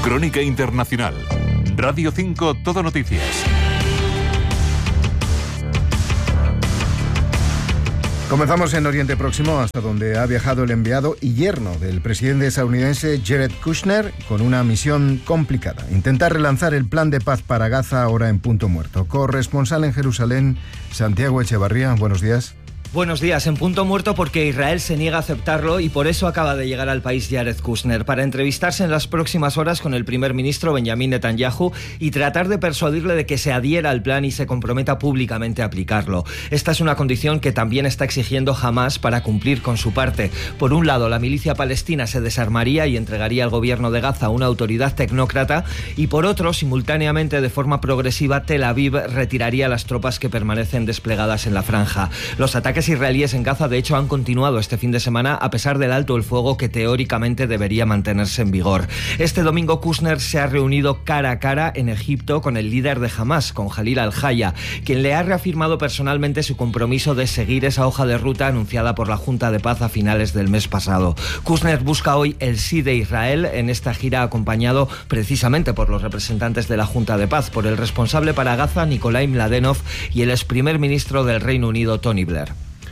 Crónica Internacional. Radio 5 Todo Noticias. Comenzamos en Oriente Próximo, hasta donde ha viajado el enviado y yerno del presidente estadounidense Jared Kushner con una misión complicada: intentar relanzar el plan de paz para Gaza, ahora en punto muerto. Corresponsal en Jerusalén, Santiago Echevarría, buenos días. Buenos días. En punto muerto porque Israel se niega a aceptarlo y por eso acaba de llegar al país Jared Kushner para entrevistarse en las próximas horas con el primer ministro Benjamin Netanyahu y tratar de persuadirle de que se adhiera al plan y se comprometa públicamente a aplicarlo. Esta es una condición que también está exigiendo Hamás para cumplir con su parte. Por un lado, la milicia palestina se desarmaría y entregaría al gobierno de Gaza una autoridad tecnócrata, y por otro, simultáneamente, de forma progresiva, Tel Aviv retiraría las tropas que permanecen desplegadas en la franja. Los ataques israelíes en Gaza, de hecho, han continuado este fin de semana a pesar del alto el fuego que teóricamente debería mantenerse en vigor. Este domingo Kushner se ha reunido cara a cara en Egipto con el líder de Hamás, con Jalil al-Haya, quien le ha reafirmado personalmente su compromiso de seguir esa hoja de ruta anunciada por la Junta de Paz a finales del mes pasado. Kushner busca hoy el sí de Israel en esta gira, acompañado precisamente por los representantes de la Junta de Paz, por el responsable para Gaza, Nikolai Mladenov, y el ex primer ministro del Reino Unido, Tony Blair.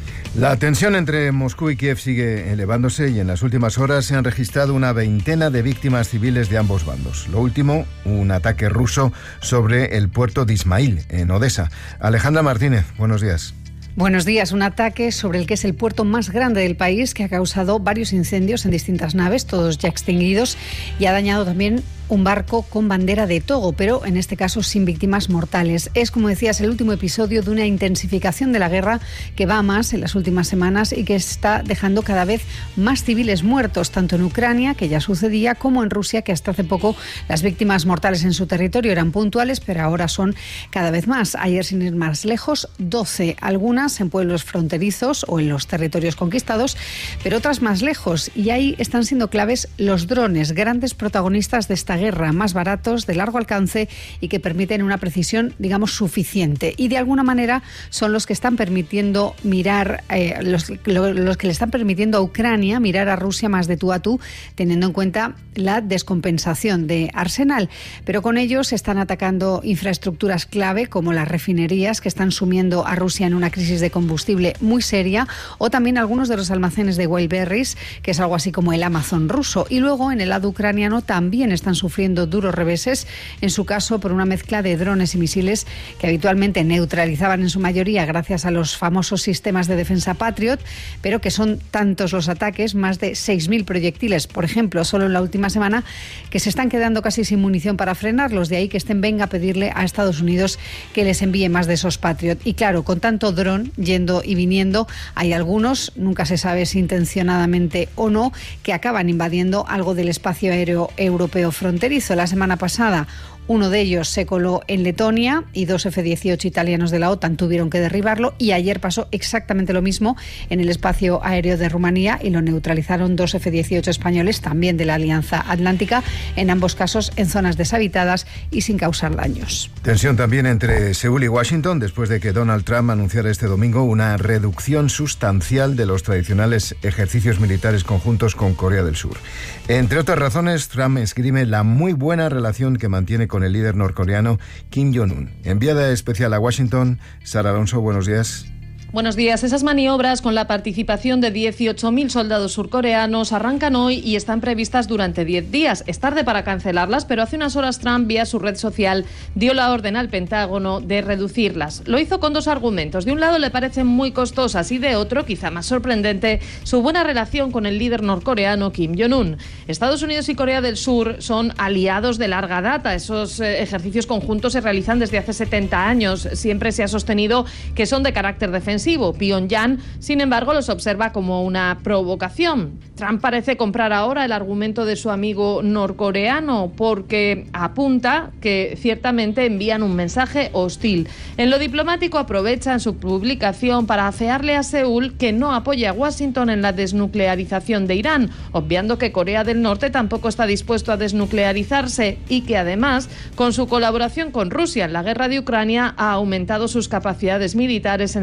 La tensión entre Moscú y Kiev sigue elevándose y en las últimas horas se han registrado una veintena de víctimas civiles de ambos bandos. Lo último, un ataque ruso sobre el puerto de Ismail, en Odessa. Alejandra Martínez, buenos días. Buenos días. Un ataque sobre el que es el puerto más grande del país, que ha causado varios incendios en distintas naves, todos ya extinguidos, y ha dañado también un barco con bandera de Togo, pero en este caso sin víctimas mortales. Es, como decías, el último episodio de una intensificación de la guerra que va a más en las últimas semanas y que está dejando cada vez más civiles muertos, tanto en Ucrania, que ya sucedía, como en Rusia, que hasta hace poco las víctimas mortales en su territorio eran puntuales, pero ahora son cada vez más. Ayer, sin ir más lejos, 12, algunas en pueblos fronterizos o en los territorios conquistados, pero otras más lejos. Y ahí están siendo claves los drones, grandes protagonistas de esta guerra, más baratos, de largo alcance y que permiten una precisión, digamos, suficiente. Y de alguna manera son los que están permitiendo mirar, los que le están permitiendo a Ucrania mirar a Rusia más de tú a tú, teniendo en cuenta la descompensación de arsenal. Pero con ellos están atacando infraestructuras clave como las refinerías, que están sumiendo a Rusia en una crisis de combustible muy seria, o también algunos de los almacenes de Wildberries, que es algo así como el Amazon ruso. Y luego en el lado ucraniano también están sufriendo duros reveses, en su caso por una mezcla de drones y misiles que habitualmente neutralizaban en su mayoría gracias a los famosos sistemas de defensa Patriot, pero que son tantos los ataques, más de 6.000 proyectiles, por ejemplo, solo en la última semana, que se están quedando casi sin munición para frenarlos. De ahí que venga a pedirle a Estados Unidos que les envíe más de esos Patriot. Y claro, con tanto dron yendo y viniendo, hay algunos, nunca se sabe si intencionadamente o no, que acaban invadiendo algo del espacio aéreo europeo fronterizo. La semana pasada uno de ellos se coló en Letonia y 2 F-18 italianos de la OTAN tuvieron que derribarlo, y ayer pasó exactamente lo mismo en el espacio aéreo de Rumanía y lo neutralizaron 2 F-18 españoles, también de la Alianza Atlántica, en ambos casos en zonas deshabitadas y sin causar daños. Tensión también entre Seúl y Washington después de que Donald Trump anunciara este domingo una reducción sustancial de los tradicionales ejercicios militares conjuntos con Corea del Sur. Entre otras razones, Trump esgrime la muy buena relación que mantiene con el líder norcoreano Kim Jong-un. Enviada especial a Washington, Sara Alonso, buenos días. Buenos días. Esas maniobras con la participación de 18.000 soldados surcoreanos arrancan hoy y están previstas durante 10 días. Es tarde para cancelarlas, pero hace unas horas Trump, vía su red social, dio la orden al Pentágono de reducirlas. Lo hizo con dos argumentos. De un lado, le parecen muy costosas y de otro, quizá más sorprendente, su buena relación con el líder norcoreano Kim Jong-un. Estados Unidos y Corea del Sur son aliados de larga data. Esos ejercicios conjuntos se realizan desde hace 70 años. Siempre se ha sostenido que son de carácter defensivo. Pyongyang, sin embargo, los observa como una provocación. Trump parece comprar ahora el argumento de su amigo norcoreano porque apunta que ciertamente envían un mensaje hostil. En lo diplomático aprovechan su publicación para afearle a Seúl que no apoya a Washington en la desnuclearización de Irán, obviando que Corea del Norte tampoco está dispuesto a desnuclearizarse y que además, con su colaboración con Rusia en la guerra de Ucrania, ha aumentado sus capacidades militares en el campo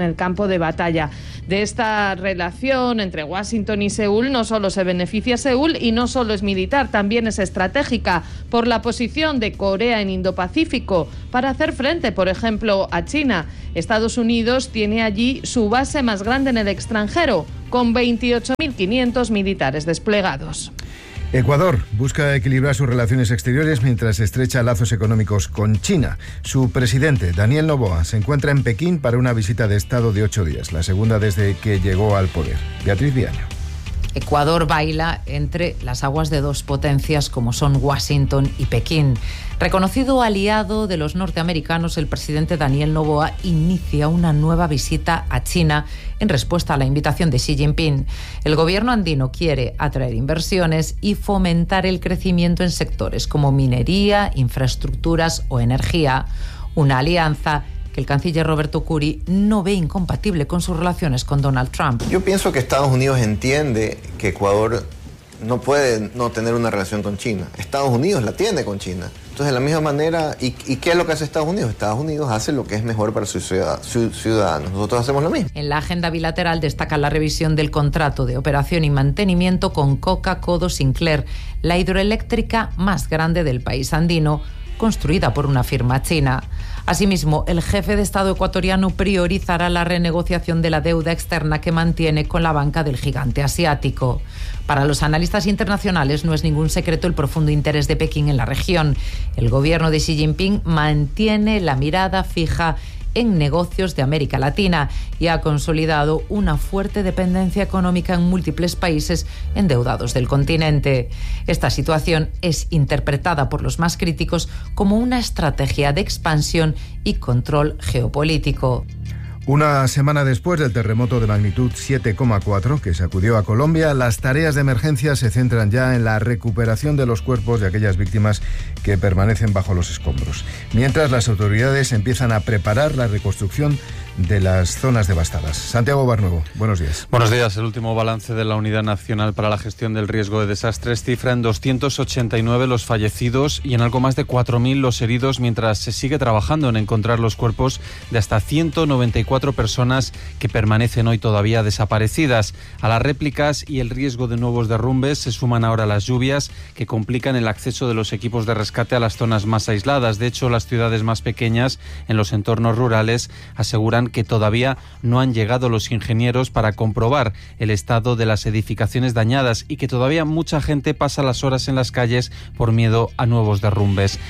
de batalla. De esta relación entre Washington y Seúl no solo se beneficia Seúl y no solo es militar, también es estratégica por la posición de Corea en Indo-Pacífico para hacer frente, por ejemplo, a China. Estados Unidos tiene allí su base más grande en el extranjero, con 28.500 militares desplegados. Ecuador busca equilibrar sus relaciones exteriores mientras estrecha lazos económicos con China. Su presidente, Daniel Noboa, se encuentra en Pekín para una visita de Estado de 8 días, la segunda desde que llegó al poder. Beatriz Viaño. Ecuador baila entre las aguas de dos potencias como son Washington y Pekín. Reconocido aliado de los norteamericanos, el presidente Daniel Noboa inicia una nueva visita a China en respuesta a la invitación de Xi Jinping. El gobierno andino quiere atraer inversiones y fomentar el crecimiento en sectores como minería, infraestructuras o energía. Una alianza que el canciller Roberto Curi no ve incompatible con sus relaciones con Donald Trump. Yo pienso que Estados Unidos entiende que Ecuador no puede no tener una relación con China. Estados Unidos la tiene con China. Entonces, de la misma manera, ¿y qué es lo que hace Estados Unidos? Estados Unidos hace lo que es mejor para sus ciudadanos. Nosotros hacemos lo mismo. En la agenda bilateral destaca la revisión del contrato de operación y mantenimiento con Coca-Codo Sinclair, la hidroeléctrica más grande del país andino, construida por una firma china. Asimismo, el jefe de Estado ecuatoriano priorizará la renegociación de la deuda externa que mantiene con la banca del gigante asiático. Para los analistas internacionales no es ningún secreto el profundo interés de Pekín en la región. El gobierno de Xi Jinping mantiene la mirada fija en negocios de América Latina y ha consolidado una fuerte dependencia económica en múltiples países endeudados del continente. Esta situación es interpretada por los más críticos como una estrategia de expansión y control geopolítico. Una semana después del terremoto de magnitud 7,4 que sacudió a Colombia, las tareas de emergencia se centran ya en la recuperación de los cuerpos de aquellas víctimas que permanecen bajo los escombros. Mientras, las autoridades empiezan a preparar la reconstrucción de las zonas devastadas. Santiago Barnuevo, buenos días. Buenos días. El último balance de la Unidad Nacional para la Gestión del Riesgo de Desastres cifra en 289 los fallecidos y en algo más de 4.000 los heridos, mientras se sigue trabajando en encontrar los cuerpos de hasta 194 personas que permanecen hoy todavía desaparecidas. A las réplicas y el riesgo de nuevos derrumbes se suman ahora las lluvias que complican el acceso de los equipos de rescate a las zonas más aisladas. De hecho, las ciudades más pequeñas en los entornos rurales aseguran que todavía no han llegado los ingenieros para comprobar el estado de las edificaciones dañadas y que todavía mucha gente pasa las horas en las calles por miedo a nuevos derrumbes.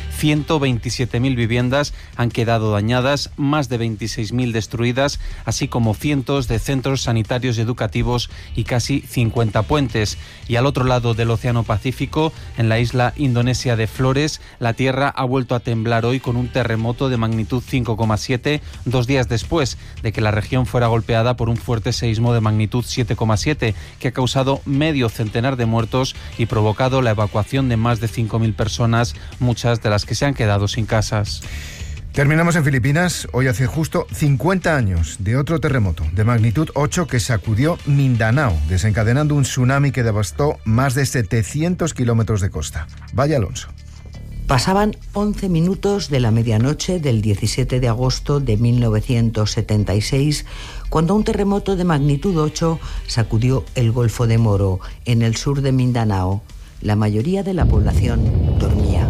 127.000 viviendas han quedado dañadas, más de 26.000 destruidas, así como cientos de centros sanitarios y educativos y casi 50 puentes. Y al otro lado del Océano Pacífico, en la isla indonesia de Flores, la tierra ha vuelto a temblar hoy con un terremoto de magnitud 5,7, 2 días después de que la región fuera golpeada por un fuerte seísmo de magnitud 7,7 que ha causado medio centenar de muertos y provocado la evacuación de más de 5.000 personas, muchas de las que se han quedado sin casas. Terminamos en Filipinas. Hoy hace justo 50 años de otro terremoto de magnitud 8 que sacudió Mindanao, desencadenando un tsunami que devastó más de 700 kilómetros de costa. Vaya Alonso. Pasaban 11 minutos de la medianoche del 17 de agosto de 1976, cuando un terremoto de magnitud 8 sacudió el Golfo de Moro, en el sur de Mindanao. La mayoría de la población dormía.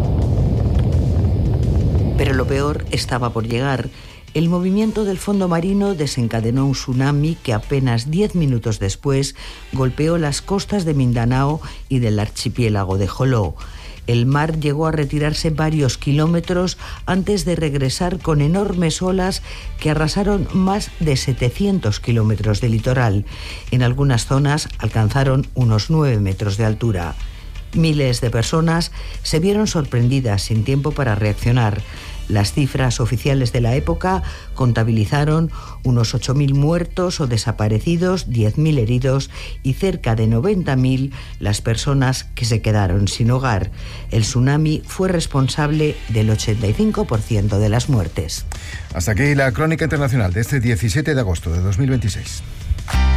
Pero lo peor estaba por llegar. El movimiento del fondo marino desencadenó un tsunami que apenas 10 minutos después golpeó las costas de Mindanao y del archipiélago de Joló. El mar llegó a retirarse varios kilómetros antes de regresar con enormes olas que arrasaron más de 700 kilómetros de litoral. En algunas zonas alcanzaron unos 9 metros de altura. Miles de personas se vieron sorprendidas sin tiempo para reaccionar. Las cifras oficiales de la época contabilizaron unos 8.000 muertos o desaparecidos, 10.000 heridos y cerca de 90.000 las personas que se quedaron sin hogar. El tsunami fue responsable del 85% de las muertes. Hasta aquí la crónica internacional de este 17 de agosto de 2026.